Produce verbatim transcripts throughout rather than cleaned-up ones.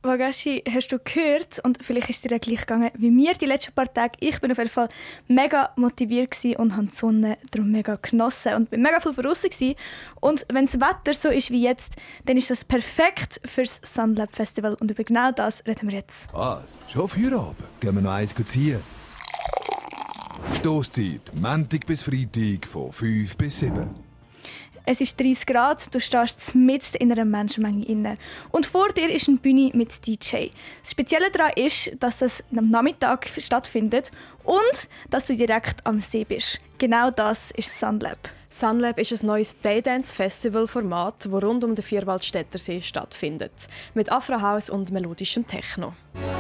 Wagashi, hast du gehört, und vielleicht ist es dir gleich gegangen wie mir die letzten paar Tage. Ich bin auf jeden Fall mega motiviert und habe die Sonne darum mega genossen und bin mega viel draussen gewesen. Und wenn das Wetter so ist wie jetzt, dann ist das perfekt fürs Sunlab Festival. Und über genau das reden wir jetzt. Was? Schon Feierabend? Gehen wir noch eins ziehen? Stosszeit, Montag bis Freitag von fünf bis sieben. Es ist dreißig Grad, du stehst mitten in einer Menschenmenge inne. Und vor dir ist eine Bühne mit D J. Das Spezielle daran ist, dass es am Nachmittag stattfindet und dass du direkt am See bist. Genau das ist Sunlab. Sunlab ist ein neues Daydance-Festival-Format, das rund um den Vierwaldstätter See stattfindet. Mit Afro-House und melodischem Techno.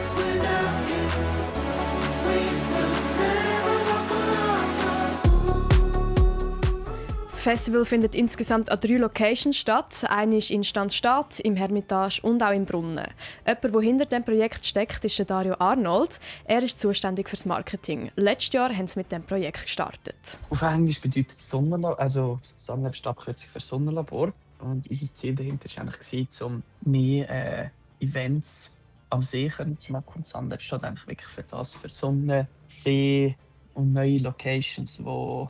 Das Festival findet insgesamt an drei Locations statt. Eine ist in Stanzstadt, im Hermitage und auch im Brunnen. Jemand, der hinter dem Projekt steckt, ist Dario Arnold. Er ist zuständig für das Marketing. Letztes Jahr haben sie mit dem Projekt gestartet. Auf Englisch bedeutet Sonnenlabor, also Sunlab steht abkürzung für Sonnenlabor. Und unser Ziel dahinter war eigentlich, um mehr äh, Events am See zu machen. Und Sunlab steht eigentlich wirklich für das, für Sonne, See und neue Locations, die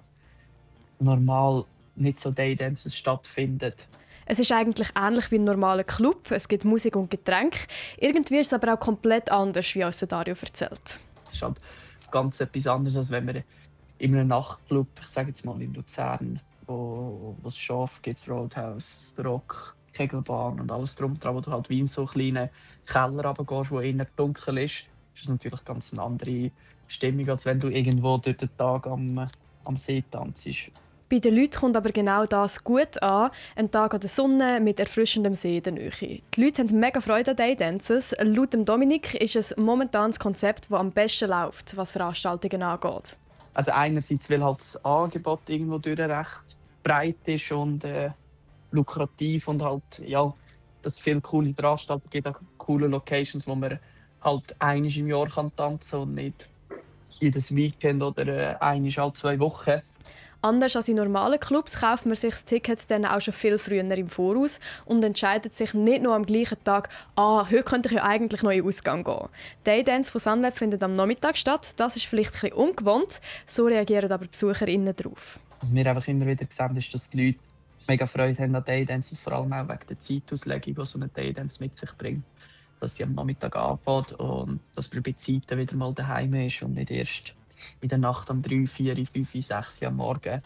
normal nicht so Daydances stattfindet. Es ist eigentlich ähnlich wie ein normaler Club. Es gibt Musik und Getränke. Irgendwie ist es aber auch komplett anders, wie uns Dario erzählt. Es ist halt ganz etwas anderes, als wenn wir in einem Nachtclub, ich sage jetzt mal in Luzern, wo, wo es Schaf gibt, Roadhouse, Rock, Kegelbahn und alles drum dran, wo du halt wie in so einen kleinen Keller runtergehst, wo eher dunkel ist. Das ist natürlich ganz eine andere Stimmung, als wenn du irgendwo durch den Tag am, am See tanzt. Bei den Leuten kommt aber genau das gut an. Ein Tag an der Sonne mit erfrischendem See in der Nähe. Die Leute haben mega Freude an Daydances. Laut dem Dominik ist es momentan das Konzept, das am besten läuft, was Veranstaltungen angeht. Also einerseits, weil halt das Angebot irgendwo durch recht breit ist und äh, lukrativ und halt, ja, dass es viele coole Veranstaltungen gibt, auch coole Locations, wo man halt einmal im Jahr kann tanzen kann und nicht jedes Weekend oder äh, einmal alle zwei Wochen. Anders als in normalen Clubs kauft man sich das Ticket dann auch schon viel früher im Voraus und entscheidet sich nicht nur am gleichen Tag, ah, heute könnte ich ja eigentlich noch in den Ausgang gehen. Die Daydance von Sunlab findet am Nachmittag statt. Das ist vielleicht ein bisschen ungewohnt, so reagieren aber die BesucherInnen darauf. Was wir einfach immer wieder sehen, ist, dass die Leute mega Freude haben an Daydances, vor allem auch wegen der Zeitauslegung, die so eine Daydance mit sich bringt. Dass sie am Nachmittag anfängt und dass man bei Zeiten wieder mal daheim ist und nicht erst in der Nacht um drei, vier, fünf, sechs Uhr am Morgen.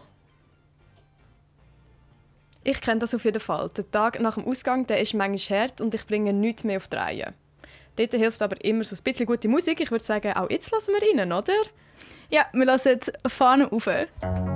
Ich kenne das auf jeden Fall. Der Tag nach dem Ausgang der ist manchmal hart und ich bringe nichts mehr auf die Reihe. Dort hilft aber immer so ein bisschen gute Musik. Ich würde sagen, auch jetzt hören wir rein, oder? Ja, wir hören Fahnen rauf.